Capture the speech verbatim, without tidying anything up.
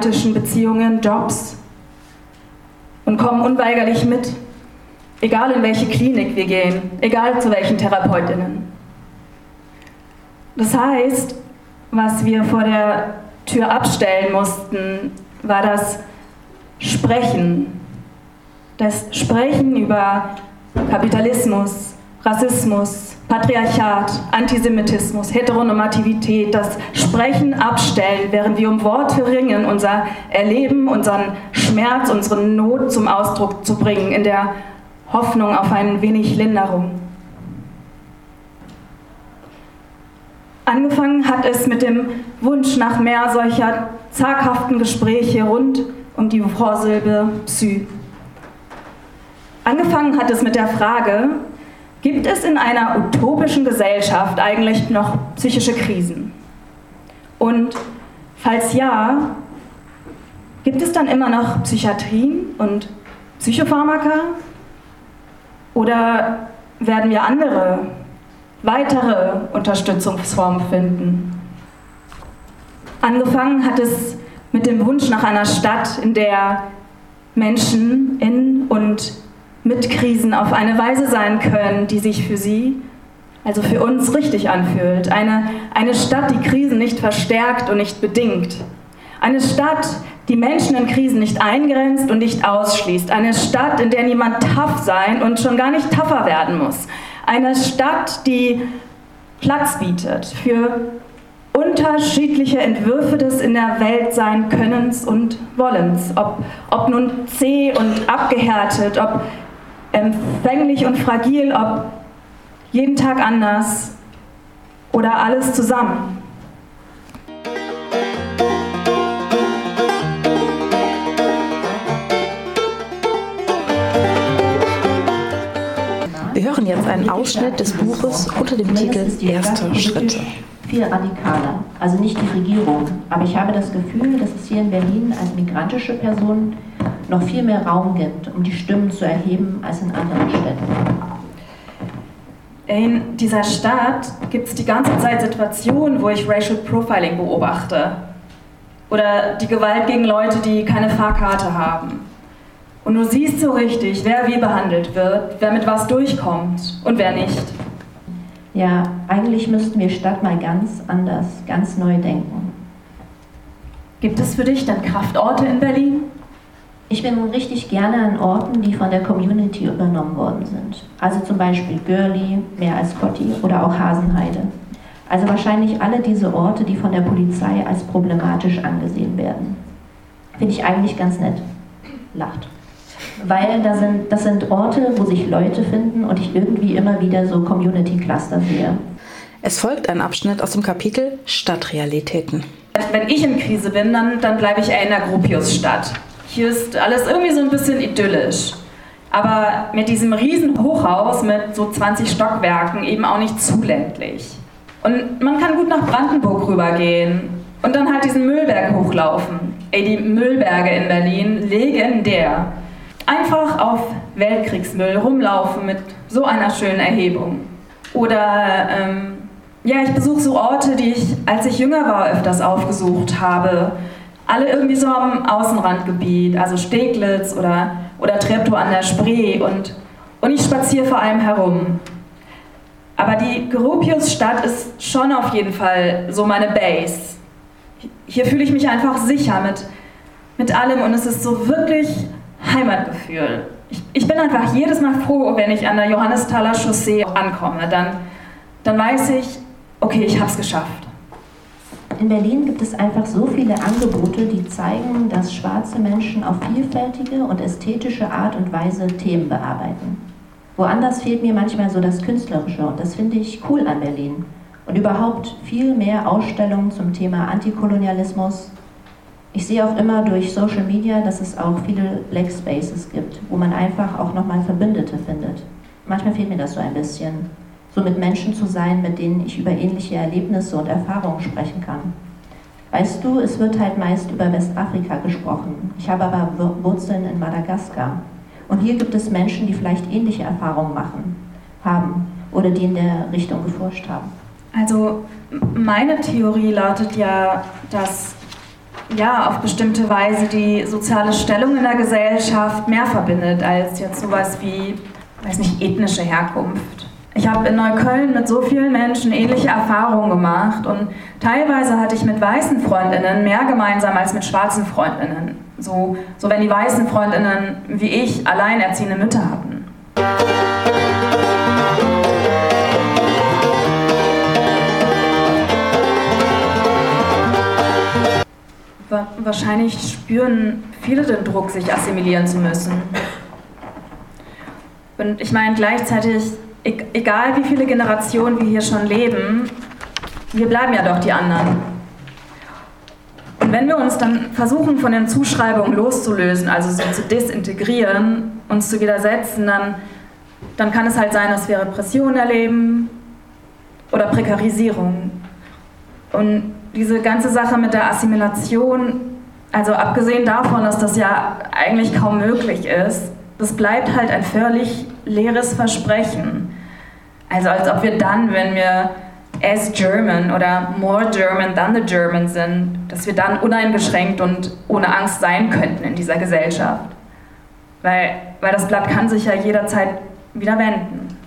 romantischen Beziehungen, Jobs und kommen unweigerlich mit, egal in welche Klinik wir gehen, egal zu welchen TherapeutInnen. Das heißt, was wir vor der Tür abstellen mussten, war das Sprechen. Das Sprechen über Kapitalismus, Rassismus, Patriarchat, Antisemitismus, Heteronormativität, das Sprechen abstellen, während wir um Worte ringen, unser Erleben, unseren Schmerz, unsere Not zum Ausdruck zu bringen, in der Hoffnung auf ein wenig Linderung. Angefangen hat es mit dem Wunsch nach mehr solcher zaghaften Gespräche rund um die Vorsilbe Psy. Angefangen hat es mit der Frage, gibt es in einer utopischen Gesellschaft eigentlich noch psychische Krisen? Und falls ja, gibt es dann immer noch Psychiatrien und Psychopharmaka? Oder werden wir andere, weitere Unterstützungsformen finden? Angefangen hat es mit dem Wunsch nach einer Stadt, in der Menschen in und mit Krisen auf eine Weise sein können, die sich für sie, also für uns, richtig anfühlt. Eine, eine Stadt, die Krisen nicht verstärkt und nicht bedingt. Eine Stadt, die Menschen in Krisen nicht eingrenzt und nicht ausschließt. Eine Stadt, in der niemand tough sein und schon gar nicht tougher werden muss. Eine Stadt, die Platz bietet für unterschiedliche Entwürfe des in der Welt sein Könnens und Wollens. Ob, ob nun zäh und abgehärtet, ob empfänglich und fragil, ob jeden Tag anders oder alles zusammen. Wir hören jetzt einen Ausschnitt des Buches unter dem Titel Erste Schritte. Viel radikaler, also nicht die Regierung, aber ich habe das Gefühl, dass es hier in Berlin als migrantische Person noch viel mehr Raum gibt, um die Stimmen zu erheben, als in anderen Städten. In dieser Stadt gibt es die ganze Zeit Situationen, wo ich Racial Profiling beobachte. Oder die Gewalt gegen Leute, die keine Fahrkarte haben. Und du siehst so richtig, wer wie behandelt wird, wer mit was durchkommt und wer nicht. Ja, eigentlich müssten wir Stadt mal ganz anders, ganz neu denken. Gibt es für dich denn Kraftorte in Berlin? Ich bin richtig gerne an Orten, die von der Community übernommen worden sind. Also zum Beispiel Görli, mehr als Gotti oder auch Hasenheide. Also wahrscheinlich alle diese Orte, die von der Polizei als problematisch angesehen werden. Finde ich eigentlich ganz nett. Lacht. Weil da sind, das sind Orte, wo sich Leute finden und ich irgendwie immer wieder so Community-Cluster sehe. Es folgt ein Abschnitt aus dem Kapitel Stadtrealitäten. Wenn ich in Krise bin, dann, dann bleibe ich eher in der Gropiusstadt. Hier ist alles irgendwie so ein bisschen idyllisch. Aber mit diesem riesen Hochhaus mit so zwanzig Stockwerken eben auch nicht zu ländlich. Und man kann gut nach Brandenburg rübergehen und dann halt diesen Müllberg hochlaufen. Ey, die Müllberge in Berlin, legendär. Einfach auf Weltkriegsmüll rumlaufen mit so einer schönen Erhebung. Oder, ähm, ja, ich besuche so Orte, die ich, als ich jünger war, öfters aufgesucht habe. Alle irgendwie so am Außenrandgebiet, also Steglitz oder, oder Treptow an der Spree. Und, und ich spaziere vor allem herum. Aber die Gropiusstadt ist schon auf jeden Fall so meine Base. Hier fühle ich mich einfach sicher mit, mit allem und es ist so wirklich Heimatgefühl. Ich, ich bin einfach jedes Mal froh, wenn ich an der Johannesthaler Chaussee ankomme. Dann, dann weiß ich, okay, ich habe es geschafft. In Berlin gibt es einfach so viele Angebote, die zeigen, dass schwarze Menschen auf vielfältige und ästhetische Art und Weise Themen bearbeiten. Woanders fehlt mir manchmal so das Künstlerische und das finde ich cool an Berlin. Und überhaupt viel mehr Ausstellungen zum Thema Antikolonialismus. Ich sehe auch immer durch Social Media, dass es auch viele Black Spaces gibt, wo man einfach auch nochmal Verbündete findet. Manchmal fehlt mir das so ein bisschen, so mit Menschen zu sein, mit denen ich über ähnliche Erlebnisse und Erfahrungen sprechen kann. Weißt du, es wird halt meist über Westafrika gesprochen. Ich habe aber Wurzeln in Madagaskar. Und hier gibt es Menschen, die vielleicht ähnliche Erfahrungen machen, haben oder die in der Richtung geforscht haben. Also meine Theorie lautet ja, dass ja, auf bestimmte Weise die soziale Stellung in der Gesellschaft mehr verbindet als jetzt sowas wie, weiß nicht, ethnische Herkunft. Ich habe in Neukölln mit so vielen Menschen ähnliche Erfahrungen gemacht und teilweise hatte ich mit weißen Freundinnen mehr gemeinsam als mit schwarzen Freundinnen. So, so wenn die weißen Freundinnen wie ich alleinerziehende Mütter hatten. Wahrscheinlich spüren viele den Druck, sich assimilieren zu müssen. Und ich meine gleichzeitig, egal wie viele Generationen wir hier schon leben, wir bleiben ja doch die anderen. Und wenn wir uns dann versuchen, von den Zuschreibungen loszulösen, also so zu desintegrieren, uns zu widersetzen, dann, dann kann es halt sein, dass wir Repression erleben oder Prekarisierung. Und diese ganze Sache mit der Assimilation, also abgesehen davon, dass das ja eigentlich kaum möglich ist, das bleibt halt ein völlig leeres Versprechen. Also als ob wir dann, wenn wir as German oder more German than the German sind, dass wir dann uneingeschränkt und ohne Angst sein könnten in dieser Gesellschaft. Weil, weil das Blatt kann sich ja jederzeit wieder wenden.